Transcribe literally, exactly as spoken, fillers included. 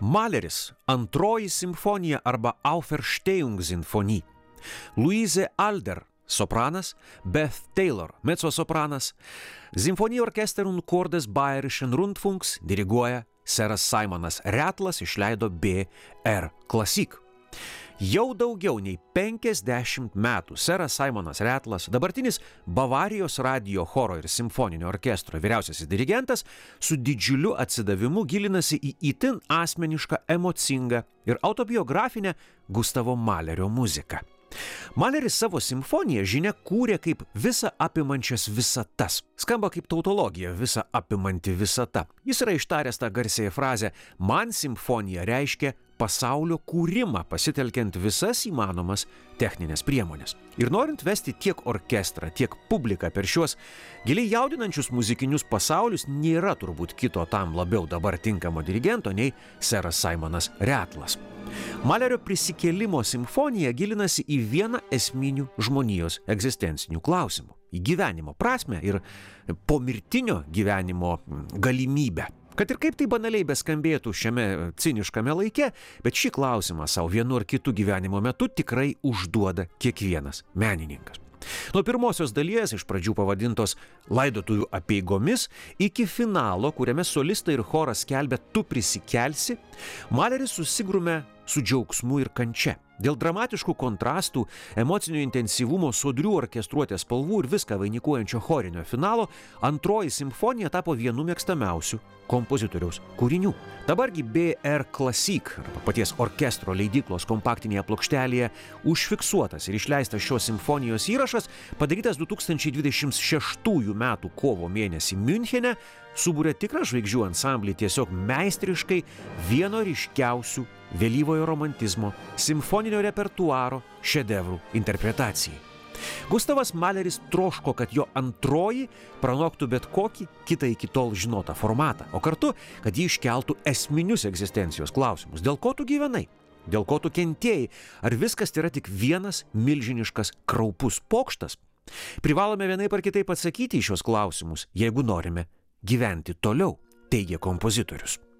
Maleris, antroji simfonija arba Auferstehungssinfonie. Louise Alder, sopranas, Beth Taylor, mezzosopranas. Sinfonieorchester und Chor des Bayerischen Rundfunks diriguoja seras Simonas Ratlas, išleido B R Classic. Jau daugiau nei penkiasdešimt metų seras Simonas Ratlas, dabartinis Bavarijos radijo choro ir simfoninio orkestro vyriausiasis dirigentas, su didžiuliu atsidavimu gilinasi į itin asmenišką, emocingą ir autobiografinę Gustavo Malerio muziką. Maleris savo simfoniją, žinia, kūrė kaip visa apimančias visatas. Skamba kaip tautologija, visa apimanti visata. Jis yra ištaręs tą garsiąją frazę: man simfonija reiškia pasaulio kūrimą, pasitelkiant visas įmanomas techninės priemonės. Ir norint vesti tiek orkestrą, tiek publiką per šiuos giliai jaudinančius muzikinius pasaulius, nėra turbūt kito tam labiau dabar tinkamo dirigento nei seras Simonas Ratlas. Malerio prisikėlimo simfonija gilinasi į vieną esminių žmonijos egzistencinių klausimų – į gyvenimo prasmę ir pomirtinio gyvenimo galimybę. Kad ir kaip tai banaliai beskambėtų šiame ciniškame laike, bet šį klausimą savo vienu ar kitu gyvenimo metu tikrai užduoda kiekvienas menininkas. Nuo pirmosios dalies, iš pradžių pavadintos laidotuvių apeigomis, iki finalo, kuriame solistai ir choras skelbia tu prisikelsi, Maleris susigrumia su džiaugsmu ir kančia. Dėl dramatiškų kontrastų, emocinio intensyvumo, sodrių orkestruotės spalvų ir viską vainikuojančio chorinio finalo, antroji simfonija tapo vienu mėgstamiausių kompozitoriaus kūrinių. Dabargi B R Classic, arba paties orkestro leidyklos kompaktinėje plokštelėje, užfiksuotas ir išleistas šios simfonijos įrašas, padarytas du tūkstančiai dvidešimt šeštųjų metų kovo mėnesį Miunchene, subūrė tikrą žvaigždžių ansamblį tiesiog meistriškai vieno ryškiausių vėlyvojo romantizmo simfoninio repertuaro šedevrų interpretacijai. Gustavas Maleris troško, kad jo antroji pranoktų bet kokį kitą iki tol žinotą formatą, o kartu, kad jį iškeltų esminius egzistencijos klausimus. Dėl ko tu gyvenai? Dėl ko tu kentėjai? Ar viskas yra tik vienas milžiniškas kraupus pokštas? Privalome vienaip ar kitaip atsakyti į šios klausimus, jeigu norime gyventi toliau, teigia kompozitorius.